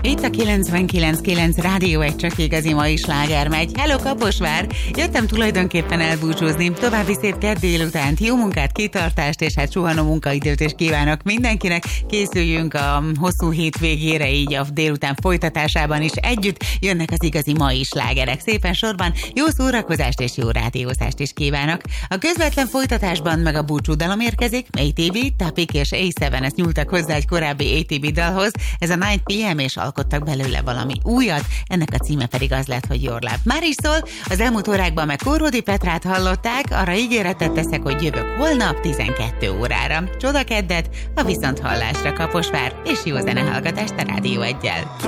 Itt a 99.9 Rádió egy csak igazi mai sláger megy. Hello Kaposvár! Jöttem tulajdonképpen elbúcsúzni. További szép kedd délutánt, jó munkát, kitartást és hát suhanó munkaidőt is kívánok mindenkinek. Készüljünk a hosszú hétvégére, így a délután folytatásában is együtt jönnek az igazi mai slágerek. Szépen sorban jó szórakozást és jó rádiózást is kívánok. A közvetlen folytatásban meg a búcsúdalom érkezik. ATB, Tapik és A7 ezt nyúltak hozzá egy korábbi ATB dalhoz. Ez a 9 PM és alkottak belőle valami újat, ennek a címe pedig az lett, hogy Your Love. Már is szól, az elmúlt órákban meg Kóródi Petrát hallották, arra ígéretet teszek, hogy jövök holnap 12 órára. Csoda keddet, a viszonthallásra Kaposvár, és jó zenehallgatást a Rádió 1-jel.